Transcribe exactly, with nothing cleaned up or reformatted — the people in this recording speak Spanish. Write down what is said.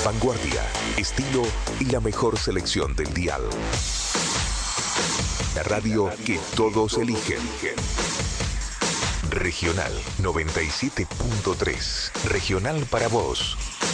Vanguardia, estilo y la mejor selección del dial. La radio que todos eligen. Regional noventa y siete punto tres. Regional para vos.